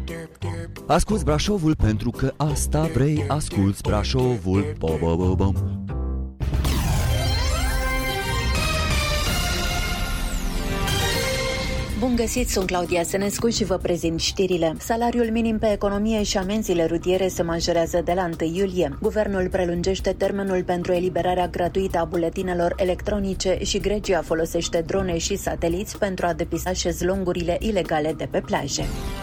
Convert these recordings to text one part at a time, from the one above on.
Asculți Brașovul pentru că asta vrei. Asculți Brașovul. Bo-bo-bo-bom. Bun găsit, sunt Claudia Sănescu și vă prezint știrile. Salariul minim pe economie și amenziile rutiere se majorează de la 1 iulie. Guvernul prelungește termenul pentru eliberarea gratuită a buletinelor electronice și Grecia folosește drone și sateliți pentru a depista șezlongurile ilegale de pe plaje.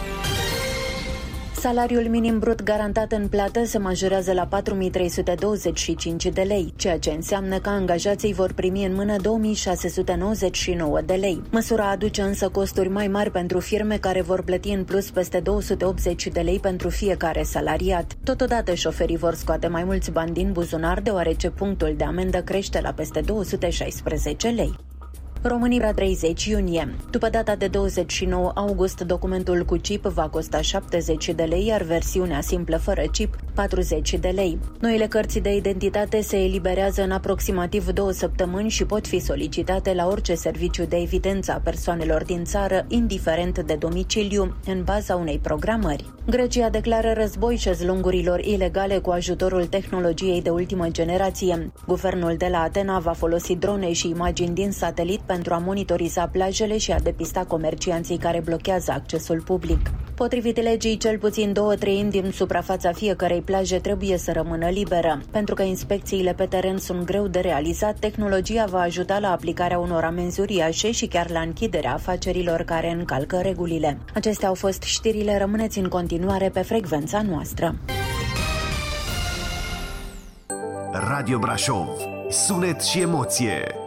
Salariul minim brut garantat în plată se majorează la 4.325 de lei, ceea ce înseamnă că angajații vor primi în mână 2.699 de lei. Măsura aduce însă costuri mai mari pentru firme care vor plăti în plus peste 280 de lei pentru fiecare salariat. Totodată, șoferii vor scoate mai mulți bani din buzunar, deoarece punctul de amendă crește la peste 216 lei. România 30 iunie. După data de 29 august, documentul cu chip va costa 70 de lei, iar versiunea simplă fără chip 40 de lei. Noile cărți de identitate se eliberează în aproximativ 2 săptămâni și pot fi solicitate la orice serviciu de evidență a persoanelor din țară, indiferent de domiciliu, în baza unei programări. Grecia declară război șezlongurilor ilegale cu ajutorul tehnologiei de ultimă generație. Guvernul de la Atena va folosi drone și imagini din satelit pentru a monitoriza plajele și a depista comercianții care blochează accesul public. Potrivit legii, cel puțin 2/3 din suprafața fiecărei plaje trebuie să rămână liberă. Pentru că inspecțiile pe teren sunt greu de realizat, tehnologia va ajuta la aplicarea unor amenzi uriașe și chiar la închiderea afacerilor care încalcă regulile. Acestea au fost știrile, rămâneți în continuare pe frecvența noastră. Radio Brașov. Sunet și emoție.